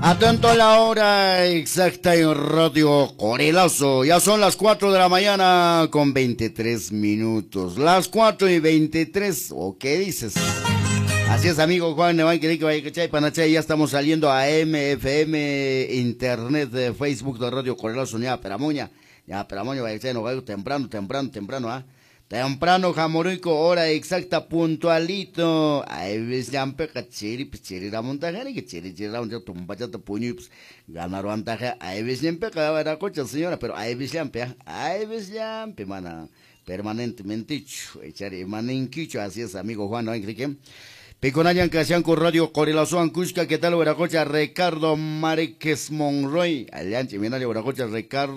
Atento a la hora exacta en Radio Corelazo. Ya son las 4 de la mañana con 23 minutos. Las 4:23. ¿O qué dices? Así es, amigo Juan Neván, que ya estamos saliendo a MFM, Internet, de Facebook de Radio Corelazo. Ya, peramoña, no, temprano, ¿ah? Temprano, Jamorico, hora exacta, puntualito. Ahí ves, ya chiri la montaje, que chiri la montaje, tumbachata puño, ganaron antaje. Ahí ves, ya empezaba la cocha, señora, pero ahí ves, ya, mana, permanentemente, echar manenquicho, así es, amigo Juan, ¿no? Piconayan que hacían con Radio Corelazo, Ancushka, ¿qué tal, Veracocha? Ricardo Márquez Monroy, alianche, mira, Veracocha,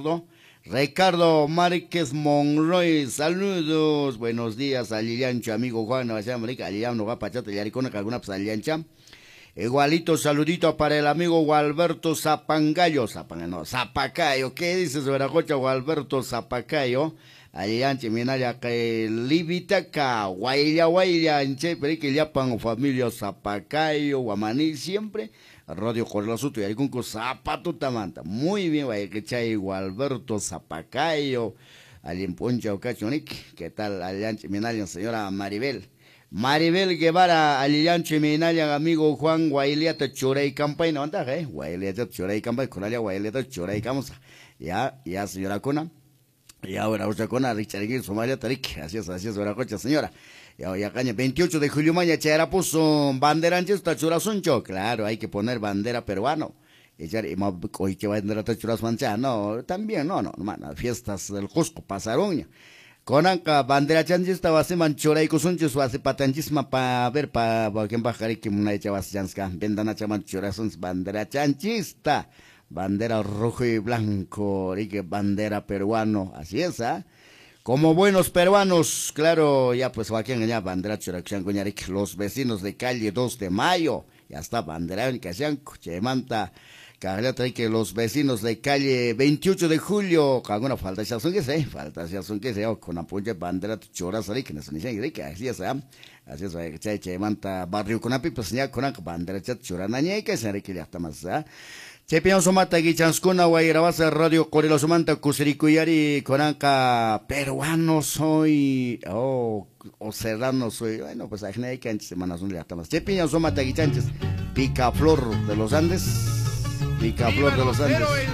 Ricardo Márquez Monroy, saludos, buenos días a Liliancho, amigo Juan, Lilian no va a pachata, yaricona, que alguna pues Liliancha. Igualito, saludito para el amigo Gualberto Zapangallo, Zapacayo, ¿qué dices, Veracocha, Gualberto Zapacayo? Alianche, minaya, que libitaca, guaya, enche, pero que ya pan familia Zapacayo, Guamaní, siempre. Radio Corelazo, y algún zapato tamanta. Muy bien, vaya que chay Gualberto Zapacayo, alien poncha ocachonik, ¿qué tal? Alianche Minalian, señora Maribel. Maribel Guevara, Alianche Minalian, amigo Juan Guailiata Chorey Campay, no anda, Guailiata Chorey Campay, Coralia Guailiata Chorey Campay. Ya, señora Cona. Y ahora, Cona, Richard Somalia Tarik, así es, ahora cocha, señora. Ya caña, 28 de julio mañana, Chara puso bandera antes, tachurazuncho. Claro, hay que poner bandera peruano. Echar, y hoy que va a tener tachurazuncha, no, también, no, fiestas del Cusco, pasaron. Con anca, bandera chanchista, va a ser manchora y cosuncho, va a ser patanchisma para ver, para quien bajar y que una echa va a ser chanska. Vendana chamanchorazun, bandera chanchista. Bandera rojo y blanco, y que bandera peruano, así es, ¿ah? Como buenos peruanos, claro, ya pues aquí en allá bandera chorachan coñaric, los vecinos de calle 2 de Mayo, ya está bandera en Casian, Chemanta, que los vecinos de calle 28 de julio, con alguna falta ya son que se, con apoyo bandera choras que no son ni que así es, así es, Chemanta, barrio con api, pues ya con bandera choranaña que se que ya está más, Chepion somata guichanskuna guayrabasa Radio Corelazo manta kusirikuyari conanca peruano soy o serrano soy. Bueno, pues ajna que antes semanas un más. Chepion somata guichanches picaflor de los Andes. Picaflor de los Andes.